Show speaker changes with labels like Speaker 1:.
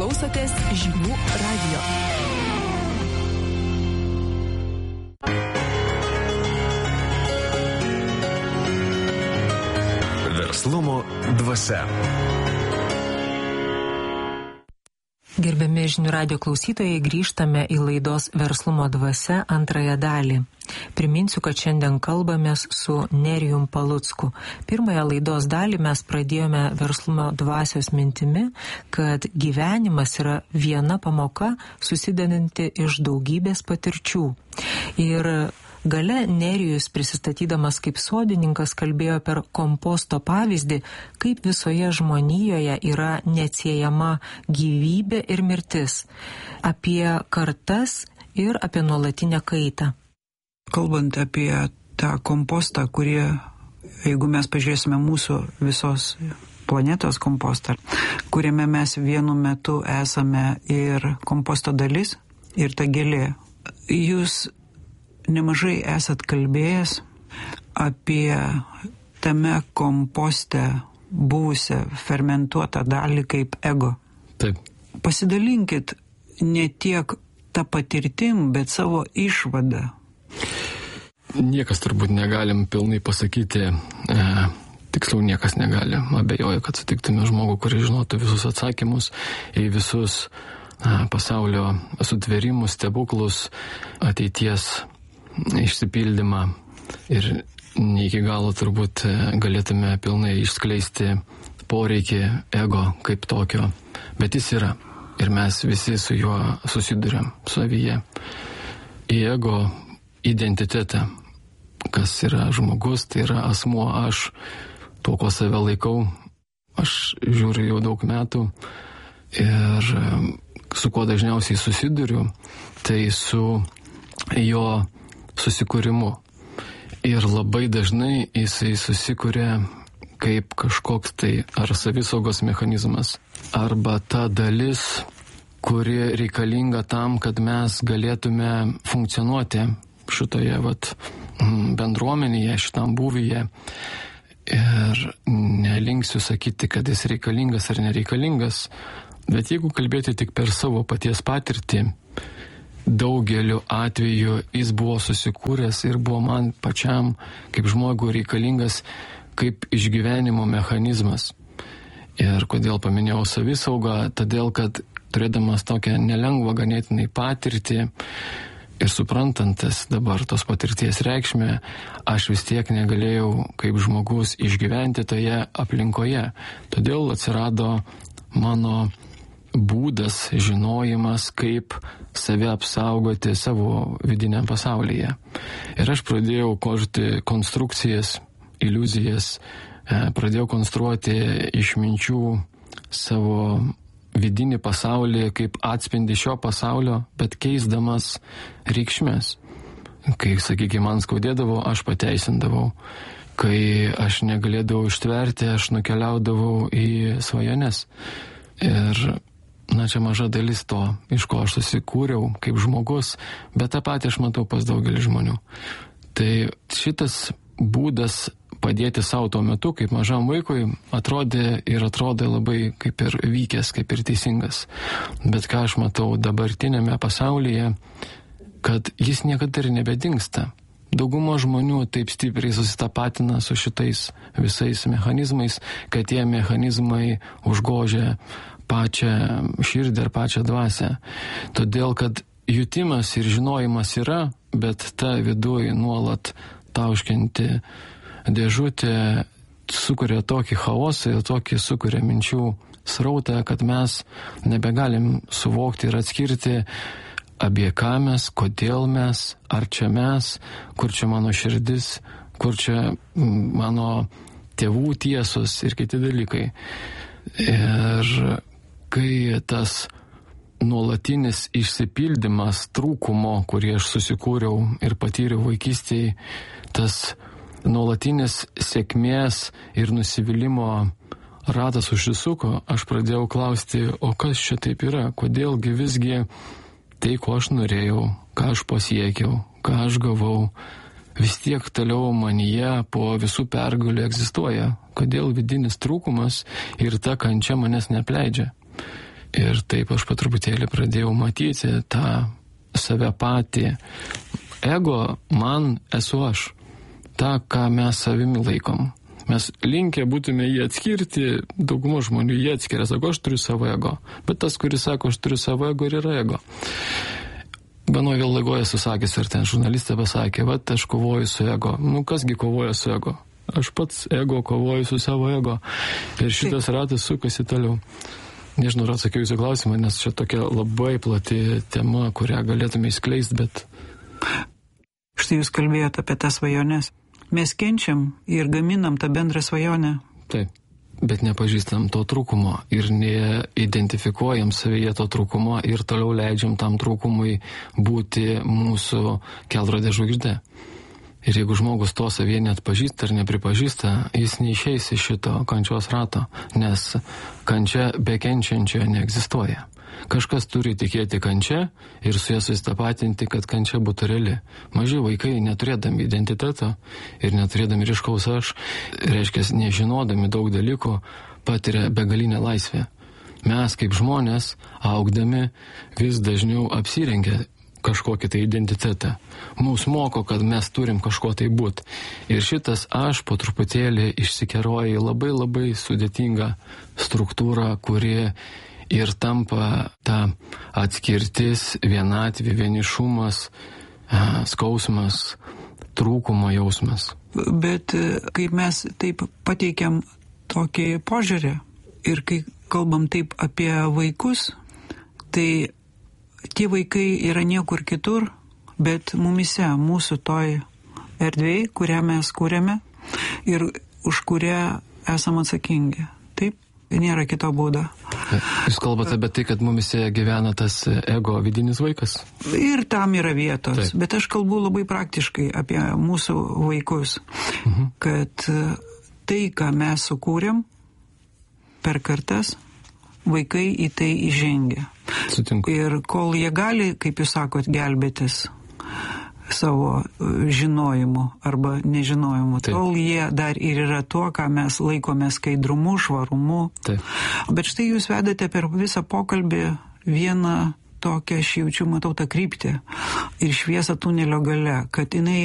Speaker 1: Klausotės žinių radijo.
Speaker 2: Verslumo dvasia.
Speaker 3: Gerbiami žinių radijo klausytojai, grįžtame į laidos Verslumo dvasia antrąją dalį. Priminsiu, kad šiandien kalbamės su Nerijum Palucku. Pirmąją laidos dalį mes pradėjome verslumo dvasios mintimi, kad gyvenimas yra viena pamoka susidedanti iš daugybės patirčių. Ir gale Nerijus, prisistatydamas kaip sodininkas, kalbėjo per komposto pavyzdį, kaip visoje žmonijoje yra neatsiejama gyvybė ir mirtis, apie kartas ir apie nuolatinę kaitą.
Speaker 4: Kalbant apie tą kompostą, kurie, jeigu mes pažiūrėsime mūsų visos planetos kompostą, kuriame mes vienu metu esame ir komposto dalis, ir ta gėlė, jūs nemažai esat kalbėjęs apie tame komposte buvusią fermentuotą dalį kaip ego.
Speaker 5: Taip.
Speaker 4: Pasidalinkit ne tiek tą patirtim, bet savo išvadą.
Speaker 5: Niekas turbūt negalim pilnai pasakyti, tiksliau niekas negali. Abejoju, kad sutiktume žmogų, kuris žinotų visus atsakymus į visus pasaulio sutvėrimus, stebuklus, ateities išsipildymą ir ne iki galo turbūt galėtume pilnai išskleisti poreikį ego kaip tokio, bet jis yra ir mes visi su juo susiduriam savyje. Į ego identitetą, kas yra žmogus, tai yra asmuo, aš to, ko save laikau, aš žiūriu jau daug metų ir su kuo dažniausiai susiduriu, tai su jo susikūrimu. Ir labai dažnai jisai susikuria kaip kažkoks tai ar savisaugos mechanizmas, arba ta dalis, kuri reikalinga tam, kad mes galėtume funkcionuoti šitoje bendruomenėje, šitam būvyje. Ir nelinksiu sakyti, kad jis reikalingas ar nereikalingas, bet jeigu kalbėti tik per savo paties patirtį, daugeliu atveju jis buvo susikūręs ir buvo man pačiam kaip žmogui reikalingas kaip išgyvenimo mechanizmas. Ir kodėl paminėjau savisaugą? Todėl, kad turėdamas tokią nelengvą ganėtinai patirtį ir suprantantis dabar tos patirties reikšmę, aš vis tiek negalėjau kaip žmogus išgyventi toje aplinkoje. Todėl atsirado mano būdas, žinojimas, kaip save apsaugoti savo vidiniam pasaulyje. Ir aš pradėjau kurti konstrukcijas, iliuzijas, pradėjau konstruoti iš minčių savo vidinį pasaulį kaip atspindį šio pasaulio, bet keisdamas reikšmės. Kai, sakykime, man skaudėdavo, aš pateisindavau. Kai aš negalėdavau ištverti, aš nukeliaudavau į svajones. Ir čia maža dalis to, iš ko aš susikūriau kaip žmogus, bet tą patį aš matau pas daugelį žmonių. Tai šitas būdas padėti savo tuo metu, kaip mažam vaikui, atrodė labai kaip ir vykęs, kaip ir teisingas. Bet ką aš matau dabartinėme pasaulyje, kad jis niekada ir nebedingsta. Daugumo žmonių taip stipriai susitapatina su šitais visais mechanizmais, kad tie mechanizmai užgožia pačią širdį ar pačią dvasią. Todėl, kad jutimas ir žinojimas yra, bet ta viduj nuolat tauškianti dėžutė sukuria tokį chaosą ir tokį sukuria minčių srautą, kad mes nebegalim suvokti ir atskirti, apie ką mes, kodėl mes, ar čia mes, kur čia mano širdis, kur čia mano tėvų tiesos ir kiti dalykai. Ir kai tas nuolatinis išsipildymas trūkumo, kurį aš susikūriau ir patyriau vaikystėje, tas nuolatinis sėkmės ir nusivylimų ratas užsisuko, aš pradėjau klausti, o kas čia taip yra, kodėlgi visgi tai, ko aš norėjau, ką aš pasiekiau, ką aš gavau, vis tiek toliau manyje po visų pergalių egzistuoja. Kodėl vidinis trūkumas ir ta kančia manęs neapleidžia. Ir taip aš po truputėlį pradėjau matyti tą save patį. Ego man esu aš. Ta, ką mes savimi laikom. Mes linkę būtume jį atskirti, dauguma žmonių jį atskiria, sako, aš turiu savo ego. Bet tas, kuris sako, aš turiu savo ego, ir yra ego. Vienoje vėl laigoje susakęs, ir ten žurnalistė pasakė, vat aš kovoju su ego. Nu, kasgi kovoja su ego? Aš pats ego kovoju su savo ego. Ir šitas ratas sukasi toliau. Nežinau, ar atsakiau jūsų klausimą, nes čia tokia labai plati tema, kurią galėtume įskleisti, bet...
Speaker 4: Štai jūs kalbėjote apie tas svajones. Mes kenčiam ir gaminam tą bendrą svajonę.
Speaker 5: Taip, bet nepažįstam to trūkumo ir neidentifikuojam savyje to trūkumo ir toliau leidžiam tam trūkumui būti mūsų kelrodė žvaigždė. Ir jeigu žmogus to savyje net pažįsta ar nepripažįsta, jis neišeis iš šito kančios rato, nes kančia be kenčiančio neegzistuoja. Kažkas turi tikėti kančia ir su ją susitapatinti, kad kančia būtų reali. Maži vaikai, neturėdami identiteto ir neturėdami ryškaus aš, reiškia, nežinodami daug dalykų, patiria begalinę laisvę. Mes kaip žmonės, augdami, vis dažniau apsirengia kažkokį tai identitetą. Mūsų moko, kad mes turim kažko tai būti. Ir šitas aš po truputėlį išsikeroja į labai labai sudėtingą struktūrą, kuri ir tampa ta atskirtis, vienatvė, vienišumas, skausmas, trūkumo jausmas.
Speaker 4: Bet kai mes taip pateikiam tokį požiūrį ir kai kalbam taip apie vaikus, tai tie vaikai yra niekur kitur, bet mumise, mūsų toj erdvėj, kurią mes kūrėme ir už kurią esam atsakingi. Taip? Nėra kito būdo.
Speaker 5: Jūs kalbate apie tai, kad mumise gyvena tas ego vidinis vaikas?
Speaker 4: Ir tam yra vietos.
Speaker 5: Taip.
Speaker 4: Bet aš kalbu labai praktiškai apie mūsų vaikus. Kad tai, ką mes sukūrėm per kartas, vaikai į tai įžengia.
Speaker 5: Sutinku.
Speaker 4: Ir kol jie gali, kaip jūs sakot, gelbėtis savo žinojimu arba nežinojimu,
Speaker 5: Taip.
Speaker 4: tol jie dar ir yra tuo, ką mes laikome skaidrumu, švarumu.
Speaker 5: Taip.
Speaker 4: Bet štai jūs vedate per visą pokalbį vieną tokią, aš jaučiu, matau tą kryptį ir šviesą tunelio gale, kad jinai